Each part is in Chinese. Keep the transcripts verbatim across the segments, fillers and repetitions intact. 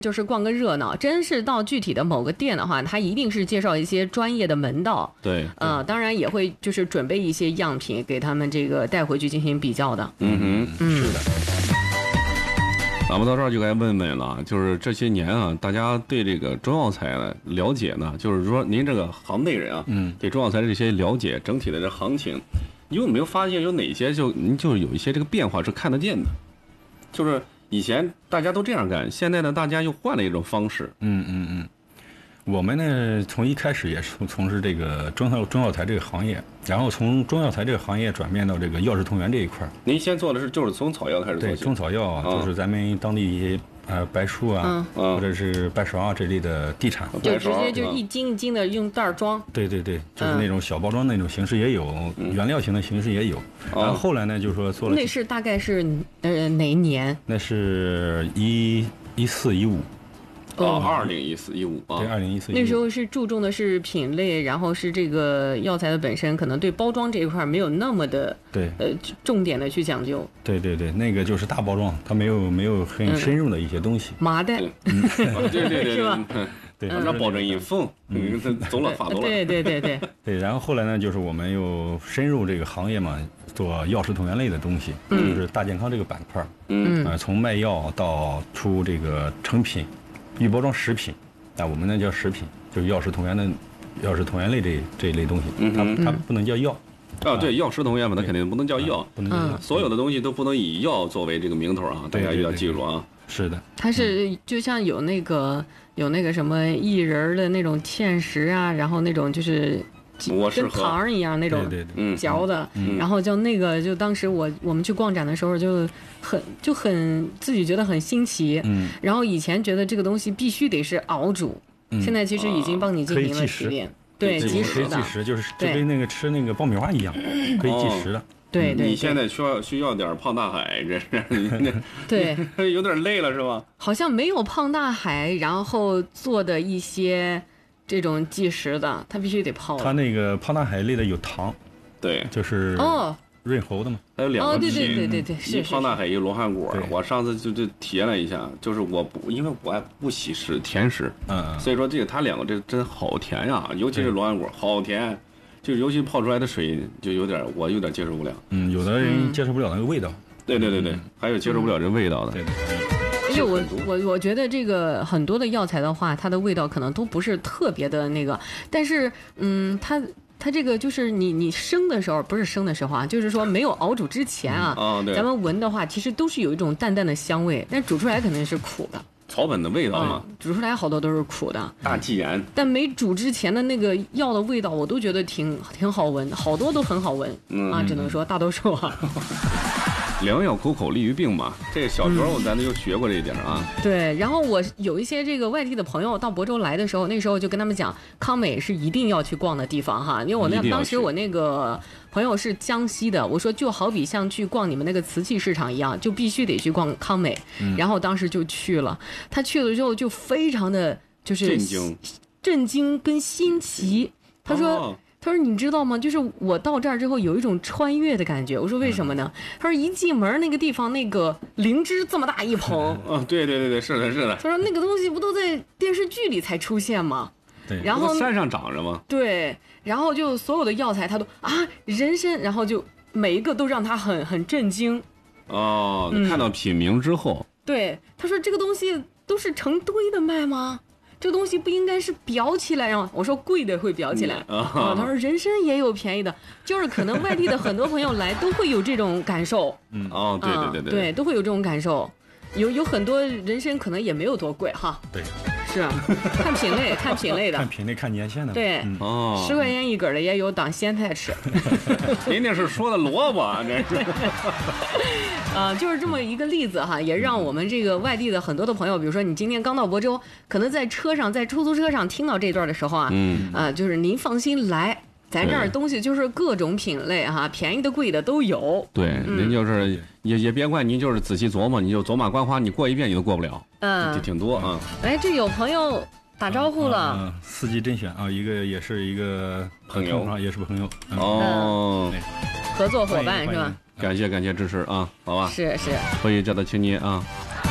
就是逛个热闹，真是到具体的某个店的话，他一定是介绍一些专业的门道。 对， 呃，当然也会就是准备一些样品给他们这个带回去进行比较的。 嗯哼， 嗯， 是的。咱们到这儿就该问问了，就是这些年啊，大家对这个中药材的了解呢，就是说您这个行内人啊，嗯，对中药材的这些了解，整体的这行情，你有没有发现有哪些就您就是有一些这个变化是看得见的？就是以前大家都这样干，现在呢大家又换了一种方式。 嗯嗯嗯。我们呢，从一开始也是从事这个中药中药材这个行业，然后从中药材这个行业转变到这个药食同源这一块。 您先做的是就是从草药开始做？ 对，中草药啊，就是咱们当地一些呃白术啊， 嗯、 或者是白芍啊这类的地产， 就直接就一斤一斤的用袋装。 对对对，就是那种小包装那种形式也有，嗯、原料型的形式也有。然后后来呢，就是说做了。 那是大概是呃哪一年？ 那是一一四一五。 哦，二零一四一五啊， 对，二零一四。 那时候是注重的是品类，然后是这个药材的本身，可能对包装这一块没有那么的对呃重点的去讲究。 对对对，那个就是大包装，它没有没有很深入的一些东西。 麻袋， 对对对， 是吧？ 对， 那包针一缝，嗯，走了发多了。 对对对对对。然后后来呢，就是我们又深入这个行业嘛，做药食同源类的东西，就是大健康这个板块。 嗯啊，从卖药到出这个成品。预包装食品，啊，我们那叫食品，就是药食同源的，药食同源类这这一类东西，它它不能叫药。 啊，对，药食同源嘛，它肯定不能叫药， 不能叫药。 所有的东西都不能以药作为这个名头啊，大家一定要记住啊。 是的， 它是就像有那个有那个什么薏仁的那种芡实啊，然后那种就是。跟糖一样那种嚼的，然后就那个，就当时我我们去逛展的时候就很就很自己觉得很新奇，嗯，然后以前觉得这个东西必须得是熬煮，嗯、现在其实已经帮你进行了提炼，对，即时的， 计时就是就跟那个吃那个爆米花一样，可以计时的。 对对， 你现在需要需要点胖大海，这是对， 有点累了是吧？ 好像没有胖大海，然后做的一些。这种计时的，它必须得泡。 它那个胖大海类的有糖， 对， 就是哦， 润喉的嘛。 还有两个哦，对对对对对， 一胖大海一罗汉果。我上次就就体验了一下，就是我不因为我不喜食甜食，嗯，所以说这个它两个这真好甜呀，尤其是罗汉果好甜，就尤其泡出来的水就有点我有点接受不了。 嗯，有的人接受不了那个味道。 对对对对，还有接受不了这味道的。 对对。 而且我我我觉得这个很多的药材的话，它的味道可能都不是特别的那个，但是嗯，它它这个就是你你生的时候不是生的时候啊，就是说没有熬煮之前啊， 嗯哦、对咱们闻的话，其实都是有一种淡淡的香味，但煮出来肯定是苦的。 草本的味道嘛、 嗯，煮出来好多都是苦的。 大忌盐。 但没煮之前的那个药的味道，我都觉得挺挺好闻，好多都很好闻、嗯、啊，只能说大多数啊。 良药苦口利于病嘛，这小时候咱就学过这一点啊、 嗯。对，然后我有一些这个外地的朋友到亳州来的时候，那时候就跟他们讲，康美是一定要去逛的地方哈，因为我那当时我那个朋友是江西的，我说就好比像去逛你们那个瓷器市场一样，就必须得去逛康美，嗯、然后当时就去了，他去了之后就非常的就是震惊、 震惊跟新奇，他说。哦他说：“你知道吗？就是我到这儿之后有一种穿越的感觉。”我说：“为什么呢？”他说：“一进门那个地方，那个灵芝这么大一捧。” 哦，对对对对，是的，是的。 他说：“那个东西不都在电视剧里才出现吗？” 对。 然后山上长着吗？ 对。然后就所有的药材，他都啊人参，然后就每一个都让他很很震惊。 哦，嗯、看到品名之后。 对，他说：“这个东西都是成堆的卖吗？”这东西不应该是裱起来，然后我说贵的会裱起来、嗯、啊。他说人参也有便宜的，就是可能外地的很多朋友来都会有这种感受。 嗯哦，对对对对， 对都会有这种感受。有有很多人参可能也没有多贵哈。 对， 是啊，看品类，看品类的， 看品类，看年限的。 对， 嗯、 哦， 十块钱一根的也有当咸菜吃。 人家是说的萝卜啊，这是。 呃，就是这么一个例子哈，也让我们这个外地的很多的朋友，比如说你今天刚到亳州，可能在车上，在出租车上听到这段的时候啊，嗯，啊、呃，就是您放心来，咱这儿东西就是各种品类哈，便宜的贵的都有。 对，您、嗯、就是也也别怪您，就是仔细琢磨，你就走马观花，你过一遍你都过不了，嗯，就挺多啊。 哎，这有朋友打招呼了，啊啊、四季甄选啊，一个也是一个朋友啊，也是朋友、 嗯、哦、 嗯，合作伙伴是吧？ 感谢感谢支持啊，好吧， 是是， 所以叫他请你啊。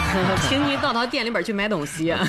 请你到他店里边去买东西。